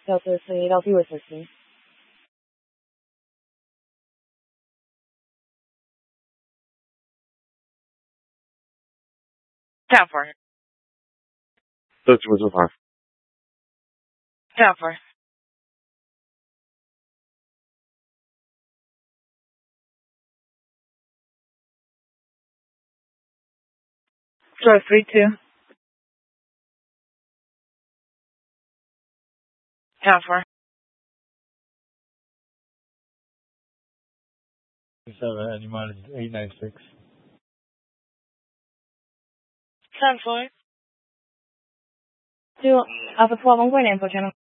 Delta 38, I'll do assistance. Tower. Search was 5. Tower. Drive 32. Tower. 7, animal 896. 10-4. 2, Alpha 12, I'm going in for channel.